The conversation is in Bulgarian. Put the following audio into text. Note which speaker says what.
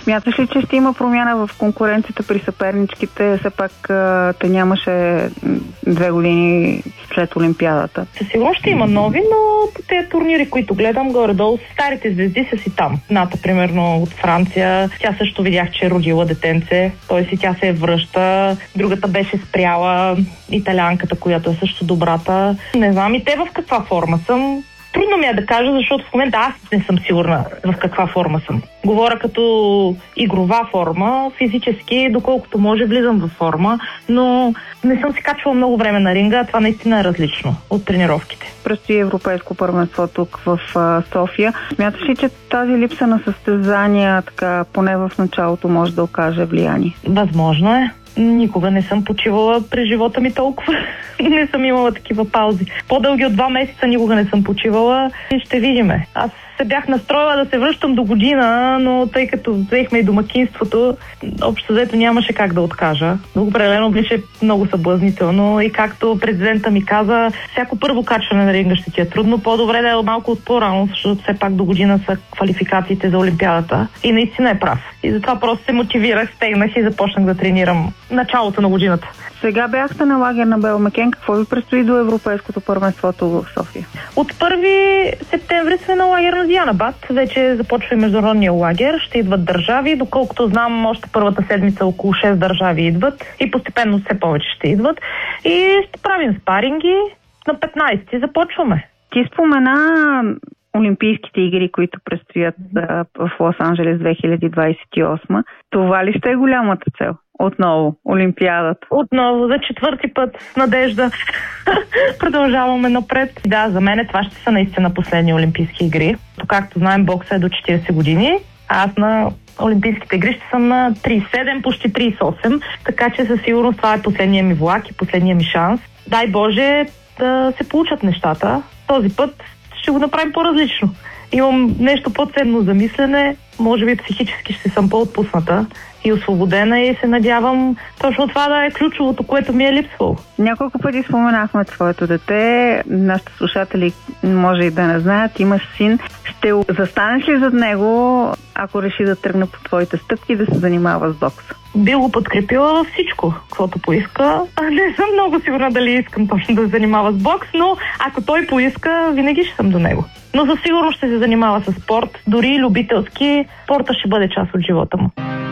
Speaker 1: Смяташ ли, че ще има промяна в конкуренцията при съперничките? Все пак те нямаше 2 години след Олимпиадата.
Speaker 2: Със сигурност ще има нови, но тези турнири, които гледам горе-долу, старите звезди са си там. Ната, примерно, от Франция. Тя също видях, че е родила детенце. Т.е. и тя се връща. Другата беше спряла. Италианката, която е също добрата. Не знам и те в каква форма съм. Трудно ми е да кажа, защото в момента аз не съм сигурна в каква форма съм. Говоря като игрова форма, физически, доколкото може, влизам във форма, но не съм се качвала много време на ринга, това наистина е различно от тренировките.
Speaker 1: Предстои европейско първенство тук в София. Смяташ ли, че тази липса на състезания, така, поне в началото, може да окаже влияние?
Speaker 2: Възможно е. Никога не съм почивала през живота ми толкова. Не съм имала такива паузи. По-дълги от 2 месеца никога не съм почивала и ще видиме. Аз се бях настроила да се връщам до година, но тъй като взехме и домакинството, общо взето нямаше как да откажа. Определено беше много съблазнително и както президента ми каза, всяко първо качване на ринга ще ти е трудно. По-добре да е малко от по-рано, защото все пак до година са квалификациите за Олимпиадата. И наистина е прав. И затова просто се мотивирах, стегнах и започнах да тренирам началото на годината.
Speaker 1: Сега бяхте на лагер на Белмекен. Какво ви предстои до европейското първенството в София?
Speaker 2: От 1 септември сме на лагер на Дианабад. Вече започва и международния лагер. Ще идват държави. Доколкото знам, още първата седмица около 6 държави идват и постепенно все повече ще идват. И ще правим спаринги. На 15 започваме.
Speaker 1: Ти спомена Олимпийските игри, които предстоят в Лос-Анджелес 2028. Това ли ще е голямата цел? Отново, Олимпиадата.
Speaker 2: Отново, за 4-ти път, с надежда. Продължаваме напред. Да, за мен това ще са наистина последни Олимпийски игри. Както знаем, бокса е до 40 години. А аз на Олимпийските игри ще съм на 37, почти 38. Така че със сигурност това е последния ми влак и последния ми шанс. Дай Боже да се получат нещата. Този път ще го направим по-различно. Имам нещо по-ценно за мислене. Може би психически ще съм по-отпусната и освободена и се надявам точно това да е ключовото, което ми е липсвало.
Speaker 1: Няколко пъти споменахме твоето дете. Нашите слушатели може и да не знаят. Имаш син. Ще застанеш ли зад него, ако реши да тръгне по твоите стъпки и да се занимава с бокс?
Speaker 2: Би го подкрепила във всичко, каквото поиска. Не съм много сигурна дали искам точно да се занимава с бокс, но ако той поиска, винаги ще съм до него. Но със сигурност ще се занимава с спорт, дори и любителски. Спорта ще бъде част от живота му.